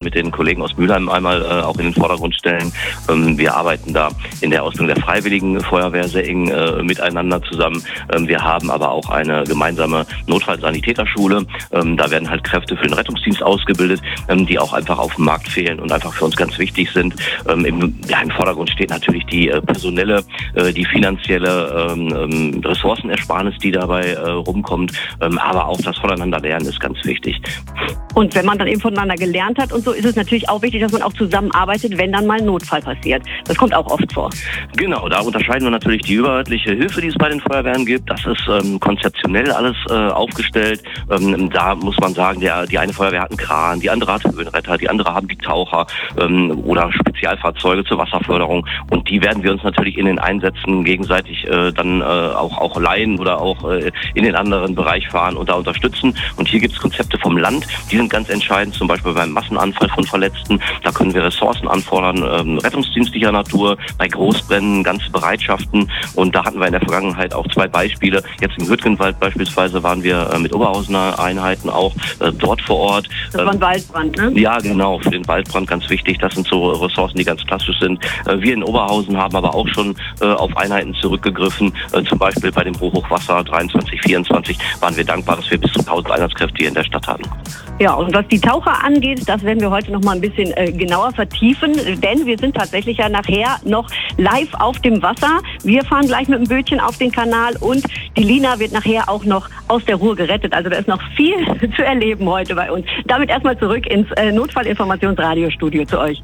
mit den Kollegen aus Mülheim einmal auch in den Vordergrund stellen. Wir arbeiten da in der Ausbildung der Freiwilligen Feuerwehr sehr eng miteinander zusammen. Wir haben aber auch eine gemeinsame Notfallsanitäterschule. Da werden halt Kräfte für den Rettungsdienst ausgebildet, die auch einfach auf dem Markt fehlen und einfach für uns ganz wichtig sind. Im Vordergrund steht natürlich die personelle, die finanzielle Ressourcenersparnis, die dabei rumkommt. Aber auch das Voneinander-Lernen ist ganz wichtig. Und wenn man dann eben voneinander gelernt hat und so, ist es natürlich auch wichtig, dass man auch zusammenarbeitet, wenn dann mal ein Notfall passiert. Das kommt auch oft vor. Genau, da unterscheiden wir natürlich die überörtliche Hilfe, die es bei den Feuerwehren gibt. Das ist konzeptionell alles aufgestellt. Da muss man sagen, die eine Feuerwehr hat einen Kran, die andere hat Höhenretter, die andere haben die Taucher oder Spezialfahrzeuge zur Wasserförderung. Und die werden wir uns natürlich in den Einsätzen gegenseitig dann auch leihen oder auch in den anderen Bereich fahren und da unterstützen. Und hier gibt es Konzepte vom Land, die sind ganz entscheidend, zum Beispiel beim Massenanfall von Verletzten. Da können wir Ressourcen anfordern, rettungsdienstlicher Natur, bei Großbränden, ganze Bereitschaften. Und da hatten wir in der Vergangenheit auch 2 Beispiele. Jetzt im Hürtgenwald beispielsweise waren wir mit Oberhausener Einheiten auch dort vor Ort. Das war ein Waldbrand, ne? Ja, genau, für den Waldbrand ganz wichtig. Das sind so Ressourcen, die ganz klassisch sind. Wir in Oberhausen haben aber auch schon auf Einheiten zurückgegriffen. Zum Beispiel bei dem Hochwasser 23, 24 waren wir dankbar, dass wir bis zu 1000 Einsatzkräfte hier in der Stadt hatten. Ja, und was die Taucher angeht, das werden wir heute noch mal ein bisschen genauer vertiefen, denn wir sind tatsächlich ja nachher noch live auf dem Wasser. Wir fahren gleich mit dem Bötchen auf den Kanal und die Lina wird nachher auch noch aus der Ruhr gerettet. Also da ist noch viel zu erleben heute bei uns. Damit erstmal zurück ins Notfallinformationsradiostudio zu euch.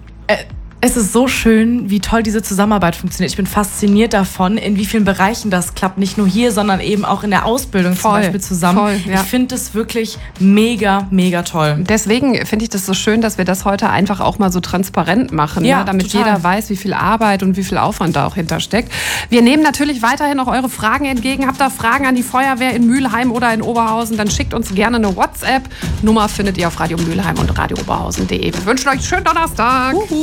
Es ist so schön, wie toll diese Zusammenarbeit funktioniert. Ich bin fasziniert davon, in wie vielen Bereichen das klappt. Nicht nur hier, sondern eben auch in der Ausbildung zum Beispiel zusammen. Voll, ja. Ich finde es wirklich mega, mega toll. Deswegen finde ich das so schön, dass wir das heute einfach auch mal so transparent machen, Ja, ne? Damit total. jeder weiß, wie viel Arbeit und wie viel Aufwand da auch hintersteckt. Wir nehmen natürlich weiterhin auch eure Fragen entgegen. Habt ihr Fragen an die Feuerwehr in Mülheim oder in Oberhausen, dann schickt uns gerne eine WhatsApp. Nummer findet ihr auf Radio Mülheim und radiooberhausen.de. Wir wünschen euch einen schönen Donnerstag.